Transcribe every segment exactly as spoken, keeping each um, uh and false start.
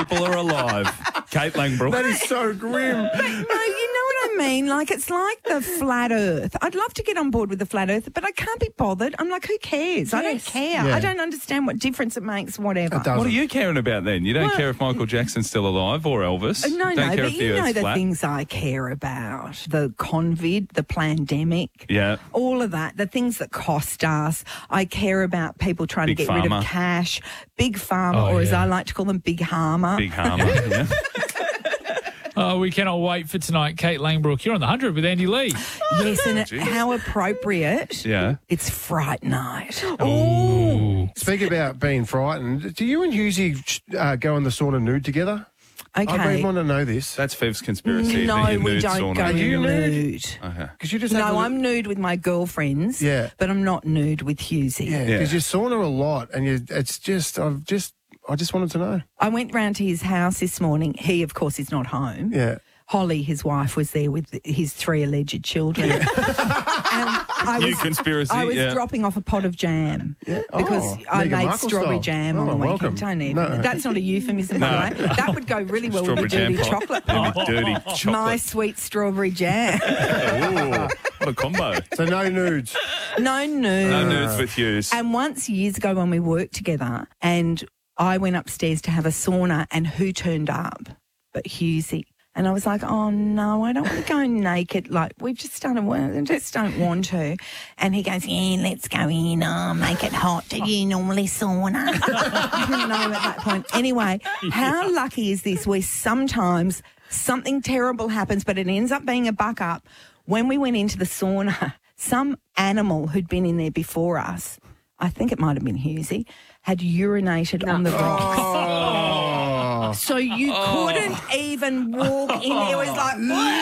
people are alive. Kate Langbrook. That is so grim. But, no, you know what I mean? Like, it's like the flat earth. I'd love to get on board with the flat earth, but I can't be bothered. I'm like, who cares? I don't Yes. care. Yeah. I don't understand what difference it makes, whatever. It doesn't. What are you caring about then? You don't Well- care if Michael Jackson's still alive or Elvis? Uh, No, don't no, care but if the you know Earth's the flat. things I care about. The COVID, the pandemic. Yeah. All of that, the things that cost us. I care about people trying Big to get rid pharma. of cash. Big pharma, Oh, or as yeah. I like to call them, big harmer. Big harmer. Yeah. Oh, we cannot wait for tonight. Kate Langbrook, you're on the one hundred with Andy Lee. Yes, and it, how appropriate. Yeah. It's Fright Night. Ooh. Speaking about being frightened, do you and Husey uh, go in the sauna nude together? I Okay. really want to know this. That's Fev's conspiracy. No, the we nude don't sauna. go Are you nude. nude? Okay. Because you just have No, to- I'm nude with my girlfriends. Yeah. But I'm not nude with Husey. Yeah, Yeah. because you sauna a lot, and you, it's just, I've just, I just wanted to know. I went round to his house this morning. He, of course, is not home. Yeah. Holly, his wife, was there with his three alleged children. and I You was, conspiracy, I was yeah. dropping off a pot of jam Yeah. because Oh, I Meghan made Markle strawberry style. jam Oh, on the welcome. weekend. Don't even. No. That's not a euphemism, by the way. That would go really well with Strawberry the jam dirty pot. chocolate Yeah, pot. with dirty chocolate. My sweet strawberry jam. Ooh, what a combo. So no nudes. No nude. No nudes with Hughes. And once years ago when we worked together and I went upstairs to have a sauna and who turned up but Husey. And I was like, oh, no, I don't want to go naked. Like, we've just done work. I just don't want to. And he goes, yeah, let's go in. Oh, make it hot. Do you normally sauna? I didn't know at that point. Anyway, how lucky is this where sometimes something terrible happens, but it ends up being a buck up. When we went into the sauna, some animal who'd been in there before us, I think it might have been Husey, had urinated on the rocks. Oh. So you couldn't even walk in there. It was like,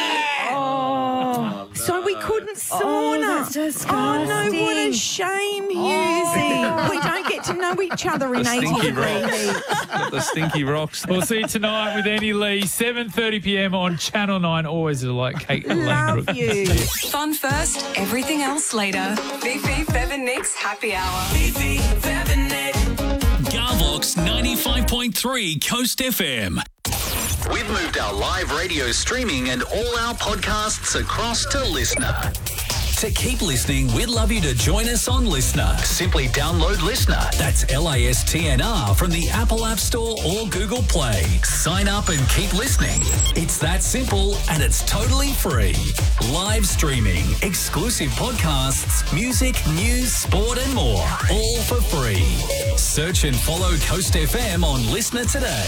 oh. So we couldn't sauna. Oh, that's Oh, no, what a disgusting. shame, Husey. We don't get to know each other in The eighty stinky degree rocks. heat. Got the stinky rocks. We'll see you tonight with Andy Lee, seven thirty p.m. on Channel nine. Always a like Kate Love Langbrook. you. Fun first, everything else later. Fifi, Fev and Nick's Happy Hour. Fifi, Fev and Nick. Garvox ninety-five point three Coast F M. We've moved our live radio streaming and all our podcasts across to Listener. To keep listening, we'd love you to join us on Listener. Simply download Listener. That's L I S T N R from the Apple App Store or Google Play. Sign up and keep listening. It's that simple and it's totally free. Live streaming, exclusive podcasts, music, news, sport and more. All for free. Search and follow Coast F M on Listener today.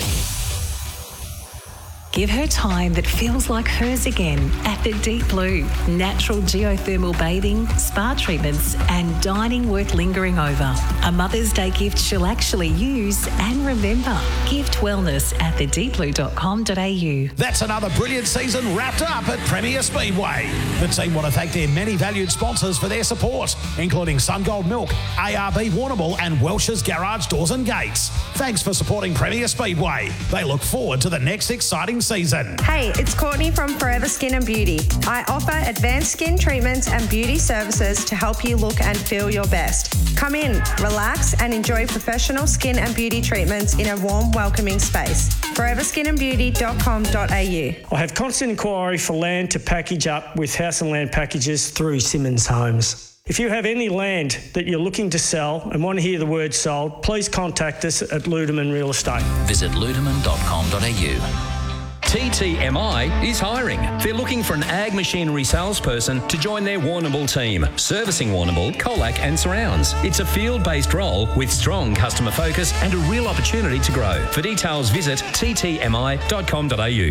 Give her time that feels like hers again at the Deep Blue. Natural geothermal bathing, spa treatments, and dining worth lingering over. A Mother's Day gift she'll actually use and remember. Gift wellness at the deep blue dot com dot a u. That's another brilliant season wrapped up at Premier Speedway. The team want to thank their many valued sponsors for their support, including SunGold Milk, A R B Warrnambool and Welsh's Garage Doors and Gates. Thanks for supporting Premier Speedway. They look forward to the next exciting season. Hey, it's Courtney from Forever Skin and Beauty. I offer advanced skin treatments and beauty services to help you look and feel your best. Come in, relax and enjoy professional skin and beauty treatments in a warm, welcoming space. forever skin and beauty dot com dot a u. I have constant inquiry for land to package up with house and land packages through Simmons Homes. If you have any land that you're looking to sell and want to hear the word sold, please contact us at Ludeman Real Estate. Visit ludeman dot com dot a u. T T M I is hiring. They're looking for an ag machinery salesperson to join their Warrnambool team, servicing Warrnambool, Colac and surrounds. It's a field-based role with strong customer focus and a real opportunity to grow. For details, visit t t m i dot com dot a u.